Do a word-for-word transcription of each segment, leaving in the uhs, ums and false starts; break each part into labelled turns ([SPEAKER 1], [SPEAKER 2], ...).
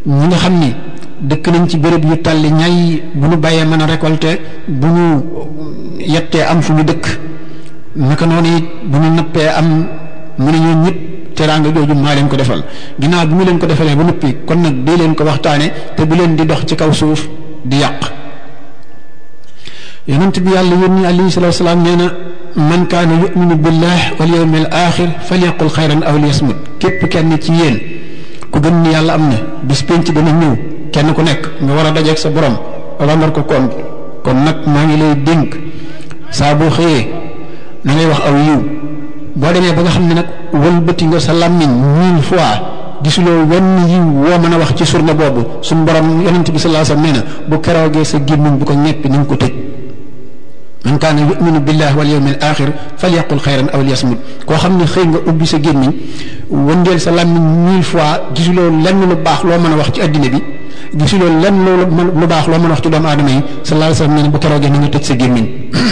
[SPEAKER 1] ñi nga xam ni dëkk nañ ci béréb yu tàlli ñay bu ñu bàyyee mën a récolter bu ñu yettee am fu ñu dëkk naka noonu it bu ñu nappee am mu ne ñoo ñëpp teraanga jooju maa leen ko defal ginnaaw bi mu leen ko defalee ba noppi kon nag dee leen ko waxtaane te bu leen di dox ci kaw suuf di yàq yonent bi yàlla yónni alayhi salaatu wasalaam nee na man kaana yuminu billah wal yawmil axir falyaqul xayran aw liyasmut képp kenn ci yéen ku gëm ni yàlla am na bis penc dana ñëw kenn ku nekk nga war a dajeeg sa borom rendre ko compte kon nag maa ngi lay dénk saa boo xëyee na ngay wax aw yiw boo demee ba nga xam ne nag wëlbati nga sa làmmiñ mille fois gisuloo wenn yiw woo mën a wax ci surna boobu suñu borom yonent bi sallallahu alayhi wasallam nee na bu keroogee sa gémmiñ bu ko ñeppi ni nga ko tëj man kaana yuminu billahi wal yawmil axir falyaqul xayran aw liyasmut koo xam ne xëy nga ubbi sa gémmiñ wëndeel sa làmmiñ mille fois gisuloo lenn lu baax loo mën a wax ci addina bi gisuloo lenn lu baax loo mën a wax ci doomu aadama yi sallallahu alayhi wasallam nee na bu keroogee na nga tëj sa gémmiñ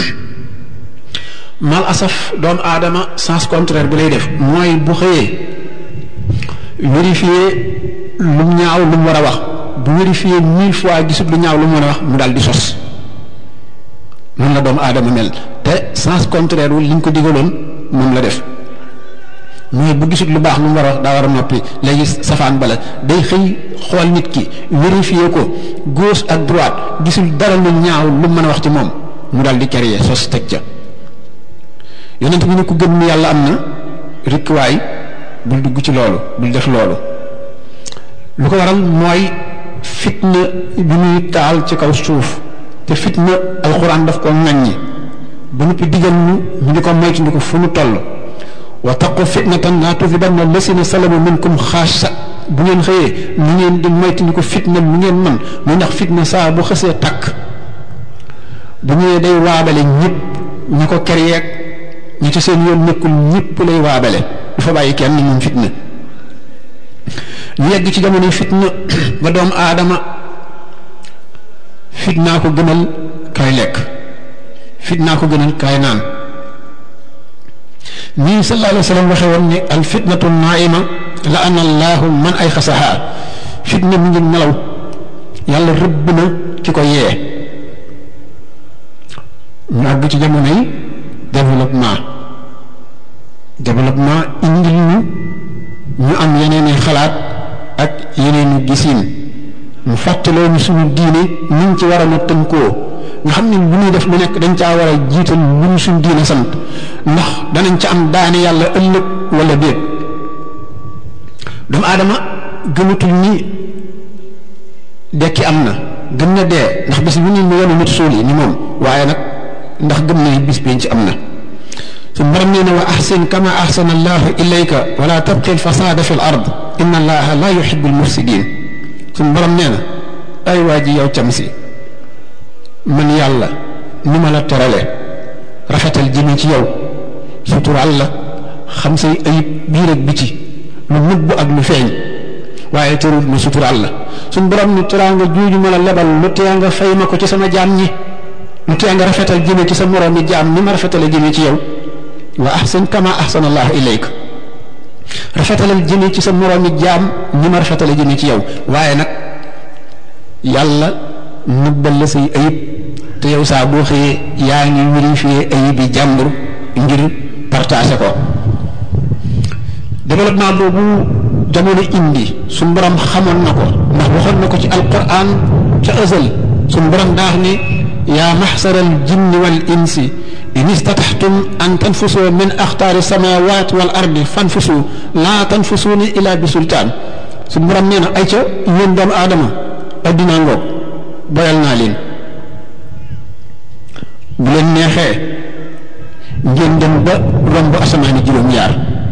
[SPEAKER 1] mal asaf doomu aadama sens contraire bi lay def mooy bu xëyee vérifier lu ñaaw lu mu war a wax bu vérifier mille fois gisul lu ñaaw lu mu war a wax mu daal di sos noonu la doomu aadama mel te sens contraire wu liñ ko digaloon moom la def mooy bu gisul lu baax lu mu war a wax daa war a noppi léegi safaan bala day xëy xool nit ki vérifier ko gauche ak droite gisul dara lu ñaaw lu mën a wax ci moom mu daal di créer sos teg ca yonent bi ne ku gëm ni yàlla am na rikkuwaay bul dugg ci loolu bul def loolu lu ko waral mooy fitna bi muy taal ci kaw suuf te fitna alxuraan daf ko ŋaññi ba noppi digal ñu ñu di ko moytu ndi ko fu mu toll wa taqu fitnatan laa tusibanna lasina salamu minkum xaasa bu ngeen xëyee ñu ngeen di moytu ndi ko fitna mu ngeen man muy ndax fitna saa bu xësee takk bu ñëwee day waabale ñëpp ñi ko créé ñi ci seen yoon nekkul ñëpp lay waabale du fa bàyyi kenn moom fitna ñu yegg ci jamono fitna ba doomu aadama fitnaa ko gënal kaay lekk fitnaa ko gënal kaay naan nii sallallahu alayhi wa sallam waxe woon ne al fitnatu naima la ana allahu man ay xasaha fitna mu ngi nelaw yàlla rëbb na ki ko yee ñu àgg ci jamono yi développement développement indil ñu ñu am yeneen i xalaat ak yeneen i gisiin mu fàttaloo ñu suñu diine ni ñu ci war a na tënkoo nga xam ne lu ñuy def lu nekk dañ caa war a jiital lu ñu suñu diine sant ndax danañ ca am daane yàlla ëllëg wala déet doomu aadama gëmatul ni dekki am na gëm na dee ndax bis bu ñu ñu wonu nit suul yi ni moom waaye nag ndax gëm na bis bi ci am na su borom nee na wa ahsin kama ahsana allahu ilayka wala tabqi alfasada fi l ard inna allaha la yuhibbu almufsidin suñ borom nee na ay waa ji yow cam si man yàlla ni ma la terale rafetal jëme ci yow sutural la xam say ayib biir ak biti lu nëbb ak lu feeñ waaye terul lu sutural la suñ borom ni teraanga juuju ma la lebal lu tee nga fay ma ko ci sama jaam ñi lu tee nga rafetal jëme ci sa moroomi jaam ni ma rafetale jëme ci yow wa ahsin kama ahsana allahu ilayka rafetalal jëme ci sa moroomi jaam ni ma rafetale jëme ci yow waaye nag yàlla nëbbal la say ayib te yow saa boo xëyee yaa ngi vérifier ayib yi jàmbur ngir partager ko développement boobu jamono indi suñ borom xamoon na ko ndax waxoon na ko ci alquran ca azal suñ borom daax ni yaa maxsara al jinni wal insi in istataxtum an tanfusu min axtaari samawat wal ardi fanfusu laa tanfusuuni ila bi sultaan suñ borom nee na ay ca yéen doomu aadama addinaa ngoog boyal naa leen bu leen neexee ngeen dem ba romb asamaani juróom-ñaar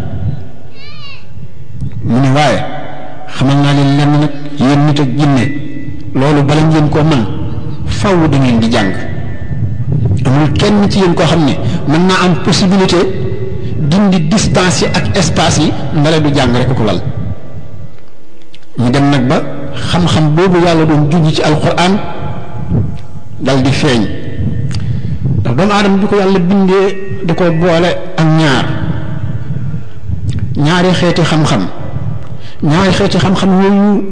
[SPEAKER 1] mu ne waaye xamal naa leen lenn nag yéen nit ak jinne loolu bala ngeen koo mën faw da ngeen di jàng amul kenn ci yéen koo xam ne mën naa am possibilité dindi distance yi ak espace yi ndale du jàng rek ko lal ñu dem nag ba xam-xam boobu yàlla doon junj ci alquran dal di feeñ ndax doomu aadama bi ko yàlla bindee da ko boole ak ñaar ñaari xeeti xam-xam ñaari xeeti xam-xam yooyu